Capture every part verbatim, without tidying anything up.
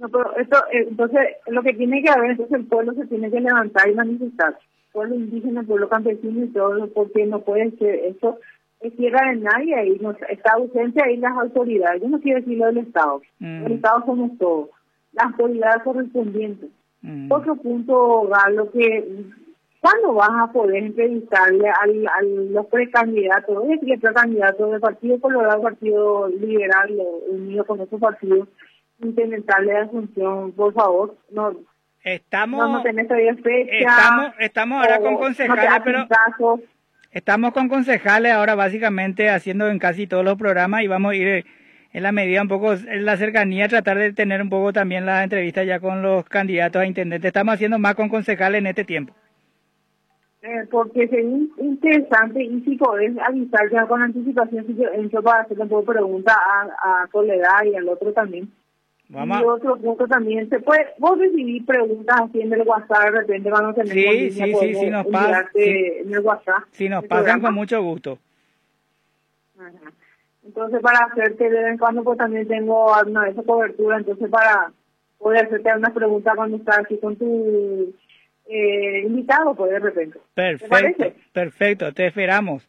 No, pero esto, eh, entonces, lo que tiene que haber, entonces el pueblo se tiene que levantar y manifestar. El pueblo indígena, el pueblo campesino y todo, porque no puede ser eso, es tierra de nadie ahí, no, está ausente ahí las autoridades. Yo no quiero decir lo del Estado, Mm. el Estado somos todos, las autoridades correspondientes. Mm. Otro punto, Galo, que ¿cuándo vas a poder entrevistarle al, a los precandidatos, es decir, el precandidato del Partido Colorado, Partido Liberal, unido con otros partidos, intendentales de Asunción, por favor? No, Estamos, no, no tenés todavía fecha. Estamos, estamos ahora o con no te concejales, hacen pero caso. estamos con concejales ahora básicamente haciendo en casi todos los programas y vamos a ir en la medida un poco, en la cercanía, tratar de tener un poco también la entrevista ya con los candidatos a intendente. Estamos haciendo más con concejales en este tiempo. Eh, porque sería interesante y si podés avisar ya con anticipación, si yo entro para hacerle un poco de pregunta a, a Soledad y al otro también. Vamos Y a... otro punto también, se puede, vos recibís preguntas así en el WhatsApp, de repente cuando tenemos Sí, línea, sí, sí, podemos sí, nos pasa, enviarte sí, en el WhatsApp. sí, nos el pasan programa. con mucho gusto. Ajá. Entonces, para hacerte de vez en cuando, pues también tengo alguna vez esa cobertura, entonces para poder hacerte algunas preguntas cuando estás aquí con tu eh, invitado, pues de repente. Perfecto, ¿Te parece? perfecto, te esperamos.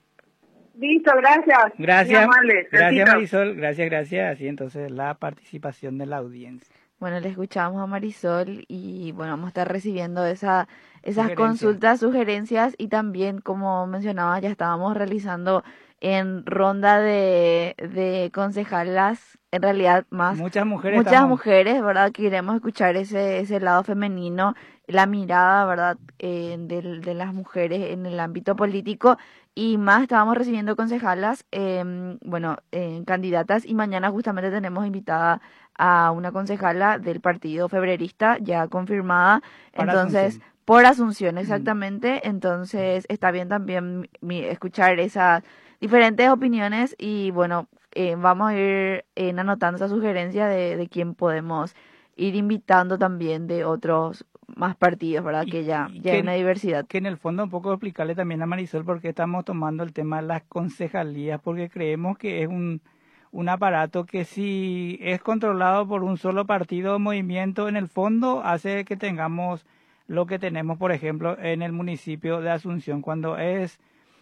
Listo, gracias. Gracias, Muy amable. gracias Besito. Marisol, gracias, gracias. Así entonces la participación de la audiencia. Bueno, le escuchamos a Marisol y bueno, vamos a estar recibiendo esa, esas Sugerencias. consultas, sugerencias y también, como mencionaba, ya estábamos realizando en ronda de, de concejalas, en realidad más Muchas mujeres muchas estamos- mujeres, ¿verdad? Queremos escuchar ese, ese lado femenino, la mirada, ¿verdad? Eh, de, de las mujeres en el ámbito político y más estábamos recibiendo concejalas, eh, bueno, eh, candidatas y mañana justamente tenemos invitada a una concejala del Partido Febrerista ya confirmada, Para entonces Asunción. por Asunción exactamente, entonces está bien también mi- escuchar esas diferentes opiniones y bueno, eh, vamos a ir eh, anotando esa sugerencia de, de quién podemos ir invitando también de otros más partidos, ¿verdad? Y- que ya, y ya que hay en- una diversidad. Que en el fondo un poco explicarle también a Marisol por qué estamos tomando el tema de las concejalías, porque creemos que es un, un aparato que si es controlado por un solo partido o movimiento, en el fondo hace que tengamos lo que tenemos, por ejemplo, en el municipio de Asunción, cuando es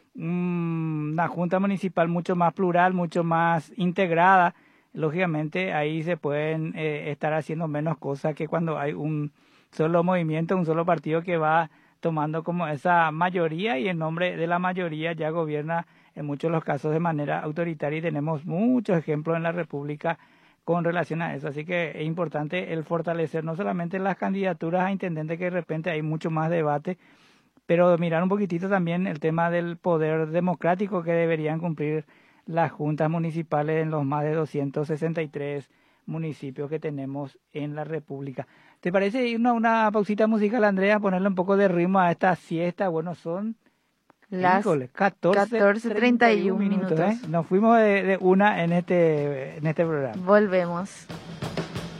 mm, una junta municipal mucho más plural, mucho más integrada. Lógicamente ahí se pueden eh, estar haciendo menos cosas que cuando hay un solo movimiento, un solo partido que va tomando como esa mayoría y en nombre de la mayoría ya gobierna en muchos de los casos de manera autoritaria y tenemos muchos ejemplos en la República con relación a eso. Así que es importante el fortalecer no solamente las candidaturas a intendente, que de repente hay mucho más debate, pero mirar un poquitito también el tema del poder democrático que deberían cumplir las juntas municipales en los más de doscientos sesenta y tres municipios que tenemos en la República. ¿Te parece irnos a una pausita musical, Andrea? Ponerle un poco de ritmo a esta siesta. Bueno, son Las híjole, catorce treinta y uno minutos. ¿eh? Nos fuimos de, de una en este, en este programa. Volvemos.